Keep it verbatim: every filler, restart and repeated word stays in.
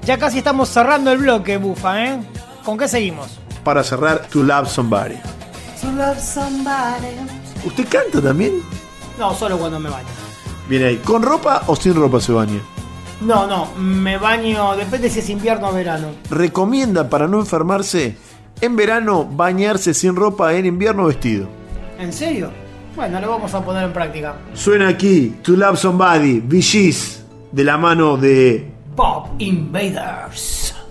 Ya casi estamos cerrando el bloque, Bufa, ¿eh? ¿Con qué seguimos? Para cerrar, To Love Somebody. To love somebody. ¿Usted canta también? No, solo cuando me baño. Viene ahí, ¿con ropa o sin ropa se baña? No, no, me baño, depende si es invierno o verano. ¿Recomienda para no enfermarse en verano bañarse sin ropa, en invierno vestido? ¿En serio? Bueno, lo vamos a poner en práctica. Suena aquí To Love Somebody, Bee Gees, de la mano de Pop Invaders.